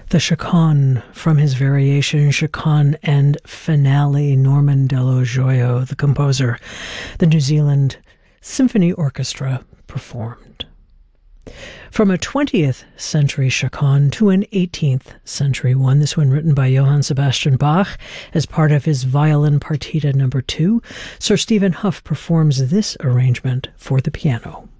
The Chaconne from his variation Chaconne and Finale, Norman Dello Joio, the composer, the New Zealand Symphony Orchestra performed. From a 20th century chaconne to an 18th century one, this one written by Johann Sebastian Bach as part of his Violin Partita No. 2, Sir Stephen Hough performs this arrangement for the piano.